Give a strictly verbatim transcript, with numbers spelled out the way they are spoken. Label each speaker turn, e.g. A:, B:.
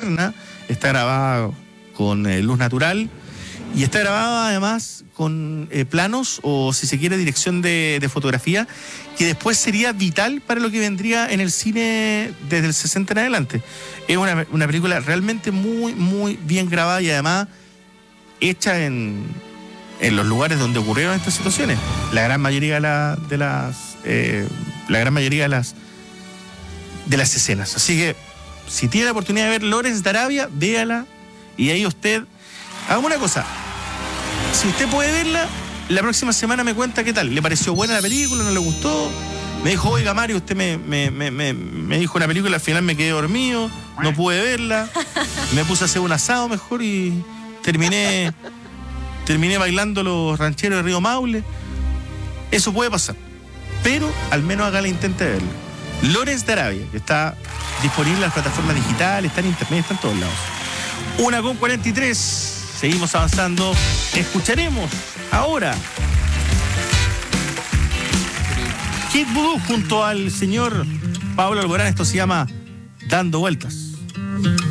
A: moderna, está grabada con eh, luz natural y está grabada además con eh, planos o, si se quiere, dirección de, de fotografía, que después sería vital para lo que vendría en el cine desde el sesenta en adelante. Es una, una película realmente muy, muy bien grabada y además hecha en, en los lugares donde ocurrieron estas situaciones. La gran mayoría de, la, de las eh, la gran mayoría de las de las escenas. Así que si tiene la oportunidad de ver Lawrence de Arabia, véala y ahí usted haga una cosa. Si usted puede verla, la próxima semana me cuenta qué tal. ¿Le pareció buena la película? ¿No le gustó? Me dijo, oiga Mario, usted me, me, me, me, me dijo una película, al final me quedé dormido, no pude verla, me puse a hacer un asado mejor y terminé terminé bailando los rancheros de Río Maule. Eso puede pasar, pero al menos haga la intento de verla. Lawrence de Arabia, que está disponible en las plataformas digitales, está en internet, está en todos lados. Una con cuarenta y tres. Seguimos avanzando. Escucharemos ahora Kid Voodoo junto al señor Pablo Alborán. Esto se llama Dando Vueltas.